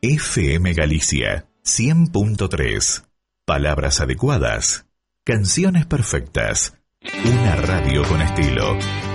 FM Galicia 100.3. Palabras adecuadas. Canciones perfectas. Una radio con estilo.